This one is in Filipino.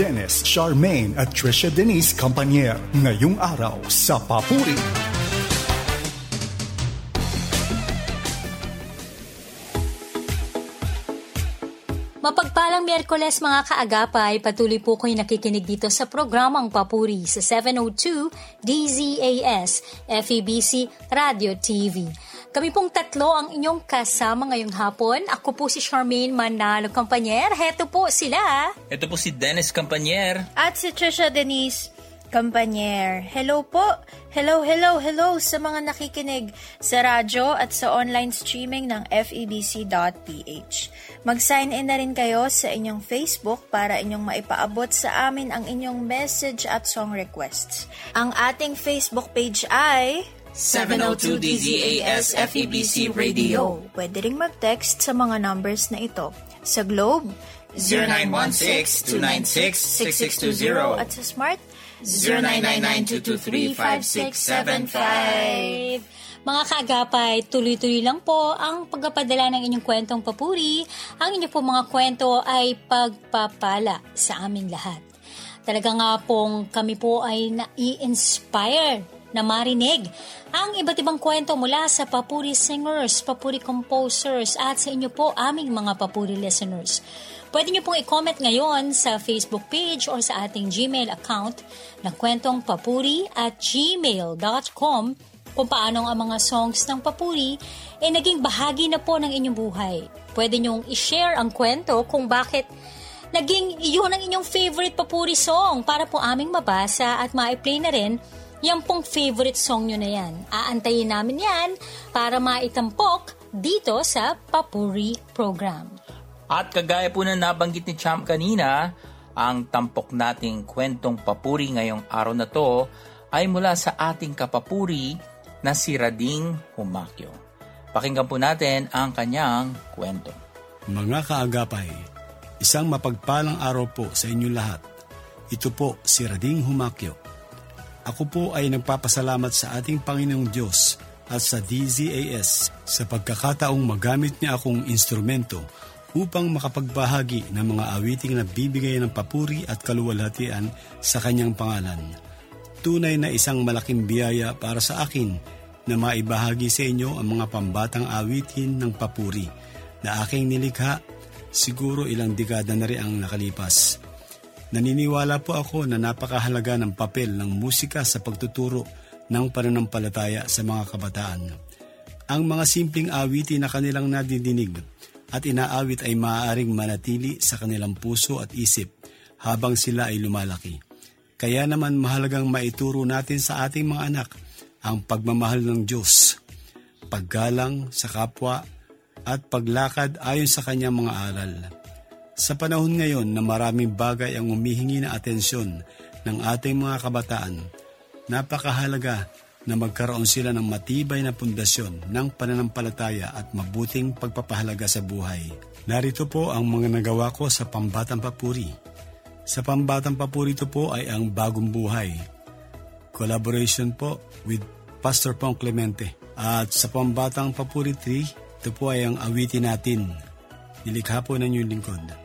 Dennis Charmaine at Trisha Denise Campanier. Ngayong araw sa Papuri. Mapagpalang Miyerkules mga kaagapay, patuloy po kayo nakikinig dito sa programang Papuri sa 702 DZAS, FEBC Radio TV. Kami pong tatlo ang inyong kasama ngayong hapon. Ako po si Charmaine Manalo Campanier. Heto po sila. Ito po si Dennis Campanier. At si Trisha Denise Campanier. Hello po. Hello sa mga nakikinig sa radyo at sa online streaming ng febc.ph. Mag-sign in na rin kayo sa inyong Facebook para inyong maipaabot sa amin ang inyong message at song requests. Ang ating Facebook page ay 702 DZAS FEBC Radio. Pwede ring mag-text sa mga numbers na ito. Sa Globe, 0916-296-6620 at sa Smart, 0999-223-5675. Mga kaagapay, tuloy-tuloy lang po ang pagpapadala ng inyong kwentong papuri. Ang inyong po mga kwento ay pagpapala sa aming lahat. Talaga nga pong kami po ay nai-inspire na marinig ang iba't ibang kwento mula sa papuri singers, papuri composers at sa inyo po aming mga papuri listeners. Pwede nyo pong i-comment ngayon sa Facebook page or sa ating Gmail account na kwentong papuri@gmail.com kung paano ang mga songs ng papuri naging bahagi na po ng inyong buhay. Pwede nyong i-share ang kwento kung bakit naging iyon ang inyong favorite papuri song para po aming mabasa at ma-play na rin yan pong favorite song nyo na yan. Aantayin namin yan para maitampok dito sa Papuri Program. At kagaya po na nabanggit ni Champ kanina, ang tampok nating kwentong papuri ngayong araw na to ay mula sa ating kapapuri na si Rading Humakyo. Pakinggan po natin ang kanyang kwento. Mga kaagapay, isang mapagpalang araw po sa inyong lahat. Ito po si Rading Humakyo. Ako po ay nagpapasalamat sa ating Panginoong Diyos at sa DZAS sa pagkakataong magamit niya akong instrumento upang makapagbahagi ng mga awiting na bibigay ng papuri at kaluwalhatian sa kanyang pangalan. Tunay na isang malaking biyaya para sa akin na maibahagi sa inyo ang mga pambatang awitin ng papuri na aking nilikha, siguro ilang dekada na rin ang nakalipas. Naniniwala po ako na napakahalaga ng papel ng musika sa pagtuturo ng pananampalataya sa mga kabataan. Ang mga simpleng awitin na kanilang nadidinig at inaawit ay maaaring manatili sa kanilang puso at isip habang sila ay lumalaki. Kaya naman mahalagang maituro natin sa ating mga anak ang pagmamahal ng Diyos, paggalang sa kapwa at paglakad ayon sa kanyang mga aral. Sa panahon ngayon na maraming bagay ang humihingi ng atensyon ng ating mga kabataan, napakahalaga na magkaroon sila ng matibay na pundasyon ng pananampalataya at mabuting pagpapahalaga sa buhay. Narito po ang mga nagawa ko sa Pambatang Papuri. Sa Pambatang Papuri ito po ay ang Bagong Buhay. Collaboration po with Pastor Pong Clemente. At sa Pambatang Papuri 3, ito po ay ang Awitin Natin. Nilikha po ng inyong lingkod.